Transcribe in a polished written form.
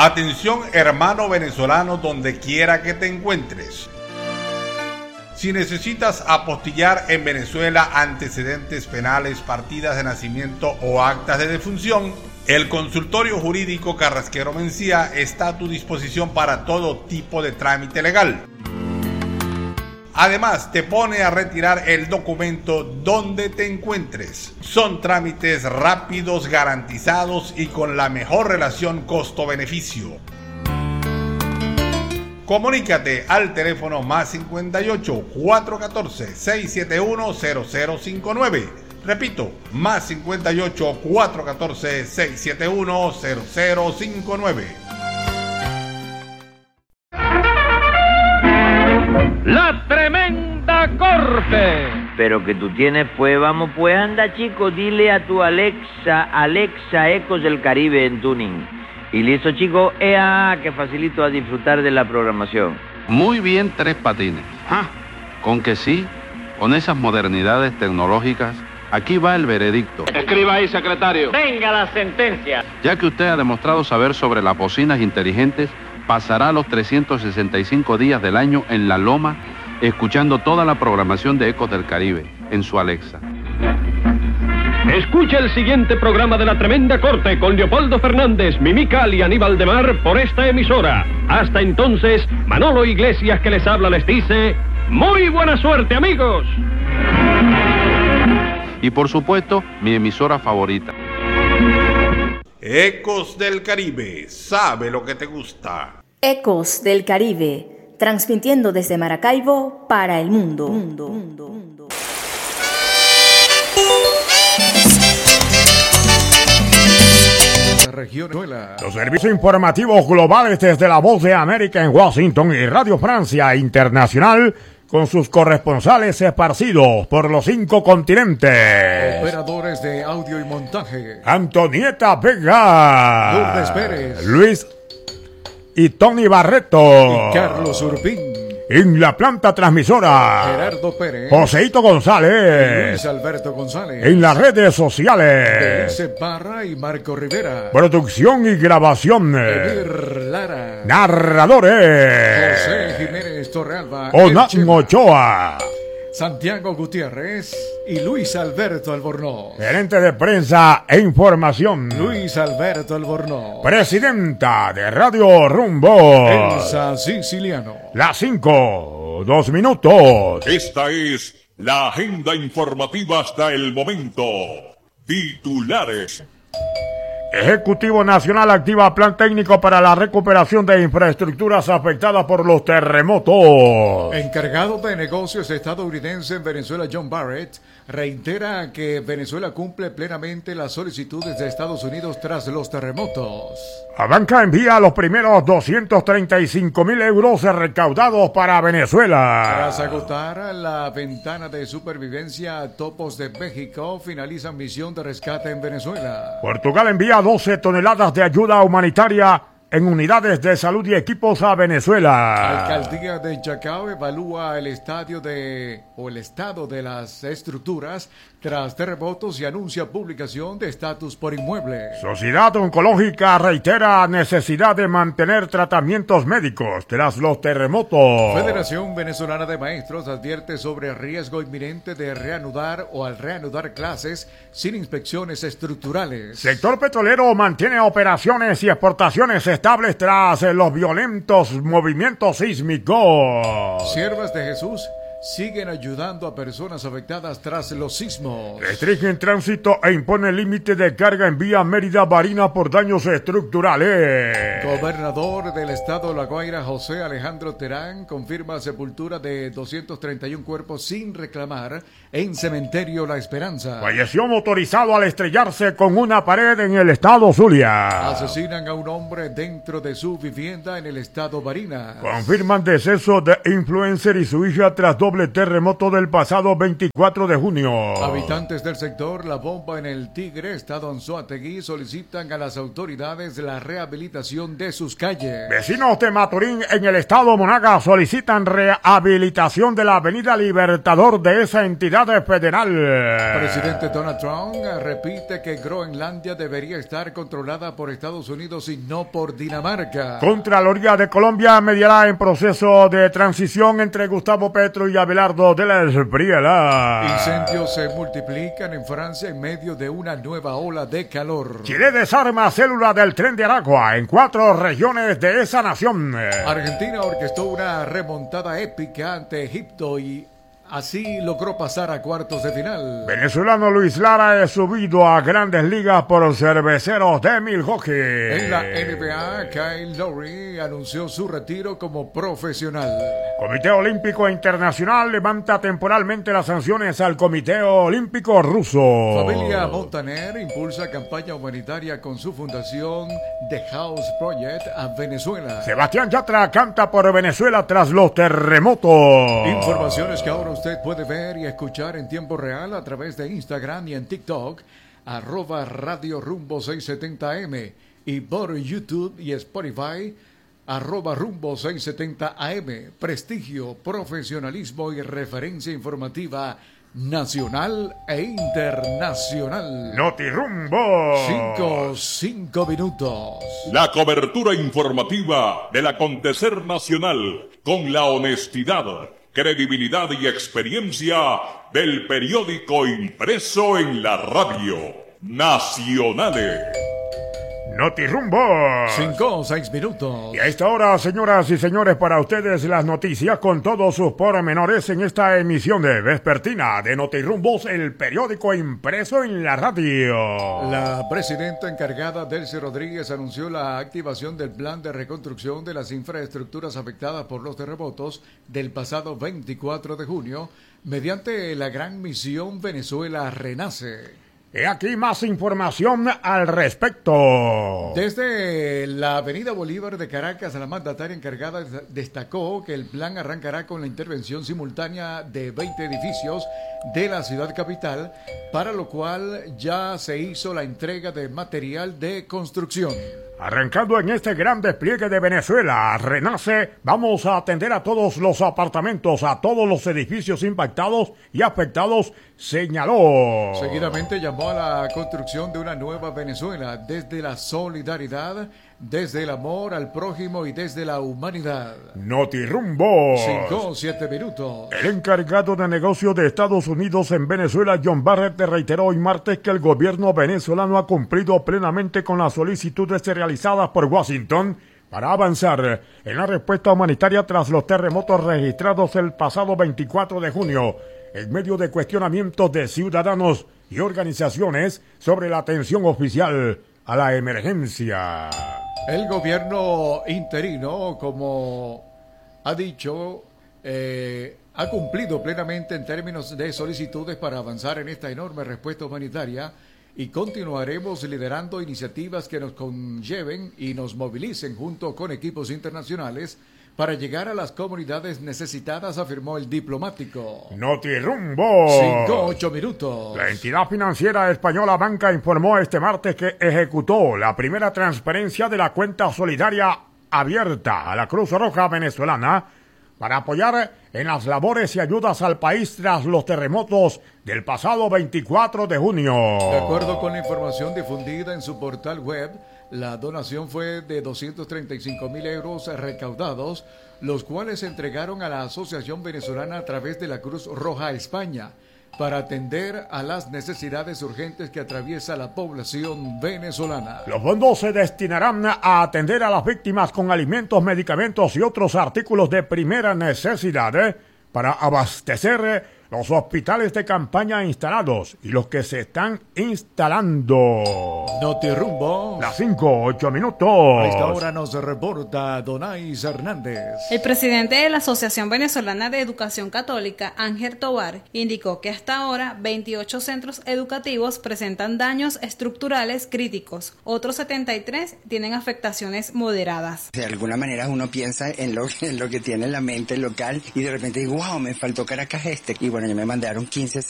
Atención, hermano venezolano, donde quiera que te encuentres. Si necesitas apostillar en Venezuela antecedentes penales, partidas de nacimiento o actas de defunción, el consultorio jurídico Carrasquero Mencía está a tu disposición para todo tipo de trámite legal. Además, te pone a retirar el documento donde te encuentres. Son trámites rápidos, garantizados y con la mejor relación costo-beneficio. Comunícate al teléfono +58 414 671 0059. Repito, +58 414 671 0059. La Tremenda Corte. Pero que tú tienes, pues, vamos, pues, anda, chico, dile a tu Alexa, Ecos del Caribe en tuning. Y listo, chico, que facilito a disfrutar de la programación. Muy bien, Tres Patines. Con que sí, con esas modernidades tecnológicas, aquí va el veredicto. Escriba ahí, secretario. Venga la sentencia. Ya que usted ha demostrado saber sobre las bocinas inteligentes, pasará los 365 días del año en la loma, escuchando toda la programación de Ecos del Caribe, en su Alexa. Escucha el siguiente programa de La Tremenda Corte con Leopoldo Fernández, Mimical y Aníbal de Mar por esta emisora. Hasta entonces, Manolo Iglesias, que les habla, les dice: ¡muy buena suerte, amigos! Y por supuesto, mi emisora favorita. Ecos del Caribe, sabe lo que te gusta. Ecos del Caribe, transmitiendo desde Maracaibo para el mundo. Los servicios informativos globales desde La Voz de América en Washington y Radio Francia Internacional con sus corresponsales esparcidos por los 5 continentes. Operadores de audio y montaje: Antonieta Vega, Lourdes Pérez, Luis y Tony Barreto y Carlos Urpín. En la planta transmisora, Gerardo Pérez, Joseito González, Luis Alberto González. En las redes sociales, Belice Parra y Marco Rivera. Producción y grabación, Emir Lara. Narradores, José Jiménez Torrealba, Onan Ochoa, Santiago Gutiérrez y Luis Alberto Albornoz. Gerente de prensa e información, Luis Alberto Albornoz. Presidenta de Radio Rumbo, Elsa Siciliano. Las 5, 2 minutos. Esta es la agenda informativa hasta el momento. Titulares. Ejecutivo Nacional activa plan técnico para la recuperación de infraestructuras afectadas por los terremotos. Encargado de negocios estadounidense en Venezuela, John Barrett, reitera que Venezuela cumple plenamente las solicitudes de Estados Unidos tras los terremotos. Abanca envía los primeros 235.000 euros recaudados para Venezuela. Tras agotar la ventana de supervivencia, Topos de México finalizan misión de rescate en Venezuela. Portugal envía 12 toneladas de ayuda humanitaria en unidades de salud y equipos a Venezuela. Alcaldía de Chacao evalúa el estado de las estructuras tras terremotos y anuncia publicación de estatus por inmueble. Sociedad Oncológica reitera necesidad de mantener tratamientos médicos tras los terremotos. Federación Venezolana de Maestros advierte sobre riesgo inminente de reanudar o al reanudar clases sin inspecciones estructurales. Sector petrolero mantiene operaciones y exportaciones estables tras los violentos movimientos sísmicos. Siervas de Jesús siguen ayudando a personas afectadas tras los sismos. Restringen tránsito e impone límite de carga en vía Mérida-Barinas por daños estructurales. Gobernador del estado de La Guaira, José Alejandro Terán, confirma sepultura de 231 cuerpos sin reclamar en cementerio La Esperanza. Falleció motorizado al estrellarse con una pared en el estado Zulia. Asesinan a un hombre dentro de su vivienda en el estado Barinas. Confirman deceso de influencer y su hija tras doble doble terremoto del pasado 24 de junio. Habitantes del sector La Bomba en el Tigre, estado Anzoátegui, solicitan a las autoridades la rehabilitación de sus calles. Vecinos de Maturín en el estado Monagas solicitan rehabilitación de la avenida Libertador de esa entidad federal. Presidente Donald Trump repite que Groenlandia debería estar controlada por Estados Unidos y no por Dinamarca. Contraloría de Colombia mediará en proceso de transición entre Gustavo Petro y Abelardo de la Espriella. Incendios se multiplican en Francia en medio de una nueva ola de calor. Chile desarma célula del Tren de Aragua en 4 regiones de esa nación. Argentina orquestó una remontada épica ante Egipto y así logró pasar a cuartos de final. Venezolano Luis Lara es subido a Grandes Ligas por Cerveceros de Milwaukee. En la NBA, Kyle Lowry anunció su retiro como profesional. Comité Olímpico Internacional levanta temporalmente las sanciones al Comité Olímpico Ruso. Familia Montaner impulsa campaña humanitaria con su fundación The House Project a Venezuela. Sebastián Yatra canta por Venezuela tras los terremotos. Informaciones que ahora usted puede ver y escuchar en tiempo real a través de Instagram y en TikTok, @Radio Rumbo 670M, y por YouTube y Spotify, @Rumbo 670 AM. Prestigio, profesionalismo y referencia informativa nacional e internacional. Notirumbo. 5 minutos. La cobertura informativa del acontecer nacional con la honestidad, credibilidad y experiencia del periódico impreso en la radio. Nacionales. Notirumbo. 6 minutos. Y a esta hora, señoras y señores, para ustedes las noticias con todos sus pormenores en esta emisión de vespertina de Notirumbos, el periódico impreso en la radio. La presidenta encargada, Delcy Rodríguez, anunció la activación del plan de reconstrucción de las infraestructuras afectadas por los terremotos del pasado 24 de junio mediante la gran misión Venezuela Renace. He aquí más información al respecto. Desde la avenida Bolívar de Caracas, la mandataria encargada destacó que el plan arrancará con la intervención simultánea de 20 edificios de la ciudad capital, para lo cual ya se hizo la entrega de material de construcción. Arrancando en este gran despliegue de Venezuela Renace, vamos a atender a todos los apartamentos, a todos los edificios impactados y afectados, señaló. Seguidamente llamó a la construcción de una nueva Venezuela desde la solidaridad, desde el amor al prójimo y desde la humanidad. Notirumbo. 7 minutos. El encargado de negocios de Estados Unidos en Venezuela, John Barrett, reiteró hoy martes que el gobierno venezolano ha cumplido plenamente con las solicitudes realizadas por Washington para avanzar en la respuesta humanitaria tras los terremotos registrados el pasado 24 de junio, en medio de cuestionamientos de ciudadanos y organizaciones sobre la atención oficial a la emergencia. El gobierno interino, como ha dicho, ha cumplido plenamente en términos de solicitudes para avanzar en esta enorme respuesta humanitaria, y continuaremos liderando iniciativas que nos conlleven y nos movilicen junto con equipos internacionales para llegar a las comunidades necesitadas, afirmó el diplomático. Notirumbo. 8 minutos. La entidad financiera española Banca informó este martes que ejecutó la primera transferencia de la cuenta solidaria abierta a la Cruz Roja venezolana para apoyar en las labores y ayudas al país tras los terremotos del pasado 24 de junio. De acuerdo con la información difundida en su portal web, la donación fue de 235.000 euros recaudados, los cuales se entregaron a la Asociación Venezolana a través de la Cruz Roja España, para atender a las necesidades urgentes que atraviesa la población venezolana. Los fondos se destinarán a atender a las víctimas con alimentos, medicamentos y otros artículos de primera necesidad, para abastecer los hospitales de campaña instalados y los que se están instalando. Notirumbo. Las 5:08 minutos. A esta hora nos reporta Donais Hernández. El presidente de la Asociación Venezolana de Educación Católica, Ángel Tobar, indicó que hasta ahora 28 centros educativos presentan daños estructurales críticos. Otros 73 tienen afectaciones moderadas. De alguna manera uno piensa en lo que tiene en la mente local y de repente digo, wow, me faltó Caracas este. Y bueno, ya me mandaron 15